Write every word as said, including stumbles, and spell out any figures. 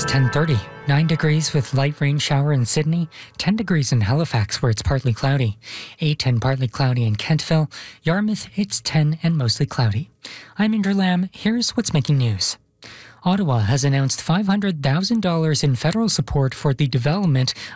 It's ten thirty. nine degrees with light rain shower in Sydney, ten degrees in Halifax where it's partly cloudy, eight and partly cloudy in Kentville, Yarmouth it's ten and mostly cloudy. I'm Andrew Lamb. Here's what's making news. Ottawa has announced five hundred thousand dollars in federal support for the development